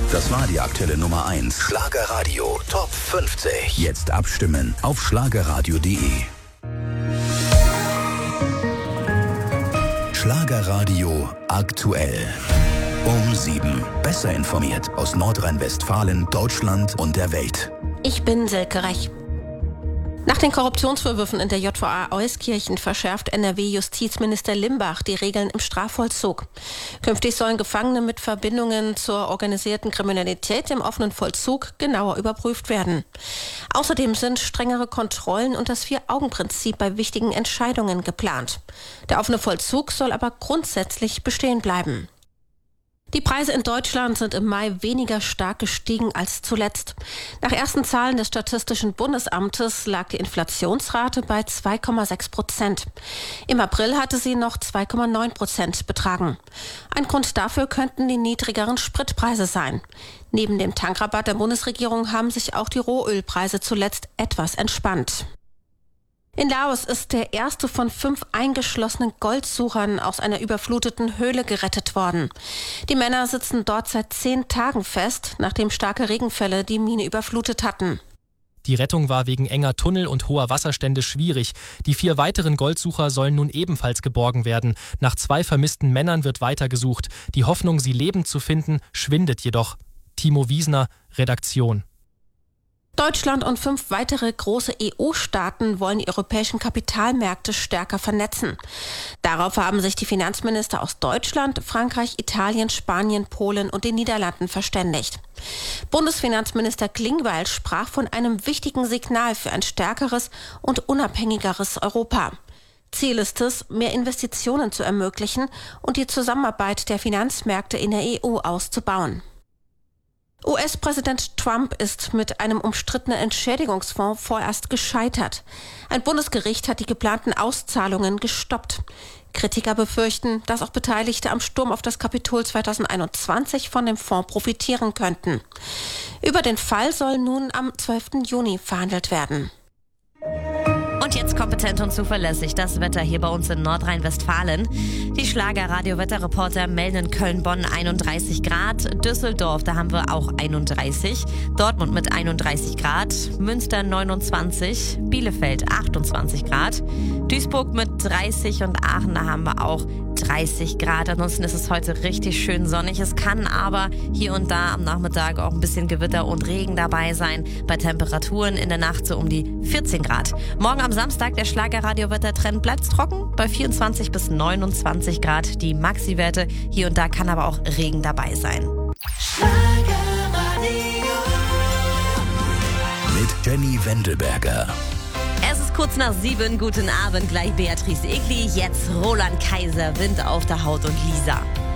Das war die aktuelle Nummer 1. Schlagerradio Top 50. Jetzt abstimmen auf schlagerradio.de. Schlagerradio aktuell. Um 7. Besser informiert aus Nordrhein-Westfalen, Deutschland und der Welt. Ich bin Silke Rech. Nach den Korruptionsvorwürfen in der JVA Euskirchen verschärft NRW-Justizminister Limbach die Regeln im Strafvollzug. Künftig sollen Gefangene mit Verbindungen zur organisierten Kriminalität im offenen Vollzug genauer überprüft werden. Außerdem sind strengere Kontrollen und das Vier-Augen-Prinzip bei wichtigen Entscheidungen geplant. Der offene Vollzug soll aber grundsätzlich bestehen bleiben. Die Preise in Deutschland sind im Mai weniger stark gestiegen als zuletzt. Nach ersten Zahlen des Statistischen Bundesamtes lag die Inflationsrate bei 2,6%. Im April hatte sie noch 2,9% betragen. Ein Grund dafür könnten die niedrigeren Spritpreise sein. Neben dem Tankrabatt der Bundesregierung haben sich auch die Rohölpreise zuletzt etwas entspannt. In Laos ist der erste von 5 eingeschlossenen Goldsuchern aus einer überfluteten Höhle gerettet worden. Die Männer sitzen dort seit 10 Tagen fest, nachdem starke Regenfälle die Mine überflutet hatten. Die Rettung war wegen enger Tunnel und hoher Wasserstände schwierig. Die 4 weiteren Goldsucher sollen nun ebenfalls geborgen werden. Nach 2 vermissten Männern wird weitergesucht. Die Hoffnung, sie lebend zu finden, schwindet jedoch. Timo Wiesner, Redaktion. Deutschland und 5 weitere große EU-Staaten wollen die europäischen Kapitalmärkte stärker vernetzen. Darauf haben sich die Finanzminister aus Deutschland, Frankreich, Italien, Spanien, Polen und den Niederlanden verständigt. Bundesfinanzminister Klingbeil sprach von einem wichtigen Signal für ein stärkeres und unabhängigeres Europa. Ziel ist es, mehr Investitionen zu ermöglichen und die Zusammenarbeit der Finanzmärkte in der EU auszubauen. US-Präsident Trump ist mit einem umstrittenen Entschädigungsfonds vorerst gescheitert. Ein Bundesgericht hat die geplanten Auszahlungen gestoppt. Kritiker befürchten, dass auch Beteiligte am Sturm auf das Kapitol 2021 von dem Fonds profitieren könnten. Über den Fall soll nun am 12. Juni verhandelt werden. Und jetzt kompetent und zuverlässig das Wetter hier bei uns in Nordrhein-Westfalen. Die Schlager-Radio-Wetterreporter melden Köln-Bonn 31 Grad, Düsseldorf, da haben wir auch 31, Dortmund mit 31 Grad, Münster 29, Bielefeld 28 Grad, Duisburg mit 30 und Aachen, da haben wir auch 30 Grad. Ansonsten ist es heute richtig schön sonnig. Es kann aber hier und da am Nachmittag auch ein bisschen Gewitter und Regen dabei sein. Bei Temperaturen in der Nacht so um die 14 Grad. Morgen am Samstag der Schlager-Radio-Wettertrend bleibt trocken bei 24 bis 29 Grad. Die Maxi-Werte. Hier und da kann aber auch Regen dabei sein. Mit Jenny Wendelberger. Es ist kurz nach 7. Guten Abend, gleich Beatrice Egli. Jetzt Roland Kaiser, Wind auf der Haut und Lisa.